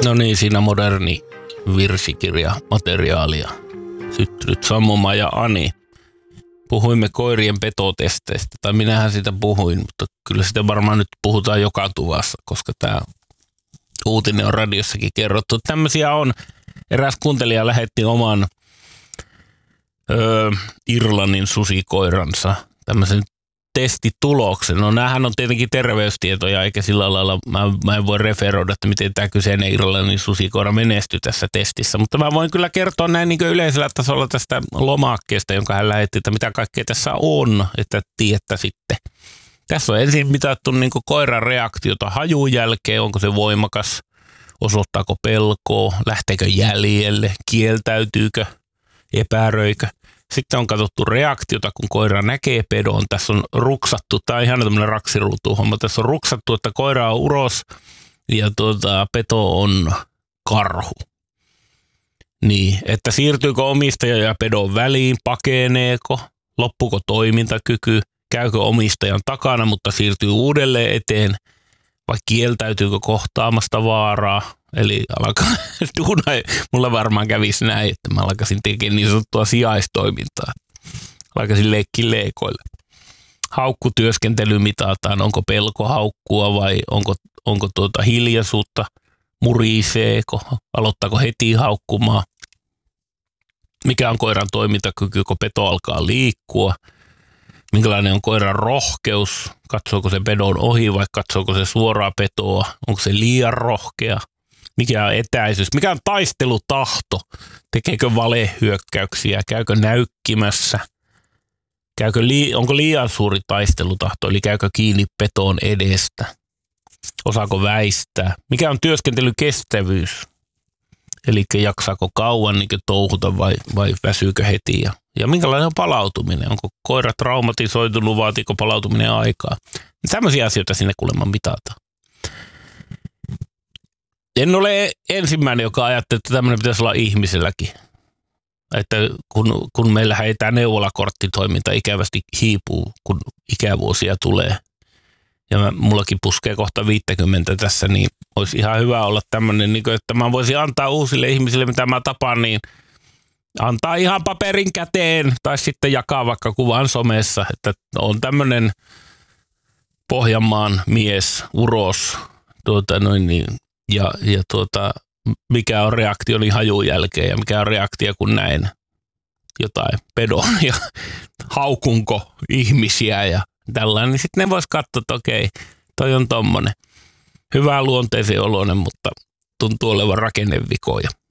No niin, siinä moderni virsikirja materiaalia. Syttynyt Sammuma ja Ani. Puhuimme koirien petotesteistä, tai minähän sitä puhuin, mutta kyllä sitä varmaan nyt puhutaan joka tuvassa, koska tämä uutinen on radiossakin kerrottu. Tämmöisiä on. Eräs kuuntelija lähetti oman Irlannin susikoiransa tämmöisen testituloksen. No näähän on tietenkin terveystietoja, eikä sillä lailla, mä en voi referoida, että miten tämä kyseinen Irlannin susikoira menestyi tässä testissä, mutta mä voin kyllä kertoa näin niin yleisellä tasolla tästä lomakkeesta, jonka hän lähetti, että mitä kaikkea tässä on, että tietäisitte. Tässä on ensin mitattu niin koiran reaktiota hajun jälkeen, onko se voimakas, osoittaako pelkoa, lähteekö jäljelle, kieltäytyykö, epäröikö. Sitten on katsottu reaktiota, kun koira näkee pedon. Tässä on ruksattu, tämä on ihan tämmöinen raksiruutuhomma. Tässä on ruksattu, että koira on uros ja peto on karhu. Niin, että siirtyykö omistaja ja pedon väliin, pakeneeko, loppuuko toimintakyky, käykö omistajan takana, mutta siirtyy uudelleen eteen, vai kieltäytyykö kohtaamasta vaaraa. Eli mulla varmaan kävisi näin, että mä alkaisin tekemään niin sanottua sijaistoimintaa. Alkaisin leikkiä leikoille. Haukkutyöskentely mitataan, onko pelko haukkua vai onko hiljaisuutta, muriseeko, aloittaako heti haukkumaan. Mikä on koiran toimintakyky, kun peto alkaa liikkua. Minkälainen on koiran rohkeus, katsooko se pedon ohi vai katsooko se suoraa petoa, onko se liian rohkea. Mikä on etäisyys? Mikä on taistelutahto? Tekeekö valehyökkäyksiä? Käykö näykkimässä? Onko liian suuri taistelutahto? Eli käykö kiinni petoon edestä? Osaako väistää? Mikä on työskentelykestävyys? Eli jaksaako kauan niin touhuta vai väsyykö heti? Ja minkälainen on palautuminen? Onko koira traumatisoitunut? Vaatiiko palautuminen aikaa? Tämmöisiä asioita sinne kuulemma mitataan. En ole ensimmäinen, joka ajattelee, että tämmöinen pitäisi olla ihmiselläkin. Että kun meillähän ei tämä neuvolakorttitoiminta ikävästi hiipuu, kun ikävuosia tulee. Ja mullakin puskee kohta 50 tässä, niin olisi ihan hyvä olla tämmöinen, että mä voisin antaa uusille ihmisille, mitä mä tapaan, niin antaa ihan paperin käteen tai sitten jakaa vaikka kuvan somessa, että on tämmöinen Pohjanmaan mies, uros, mikä on reaktioni hajun jälkeen ja mikä on reaktio, kun näin jotain pedon ja haukunko ihmisiä ja tällainen, niin sitten ne vois katsoa, että okei, toi on tommonen hyvä luonteisen oloinen, mutta tuntuu olevan rakennevikoja.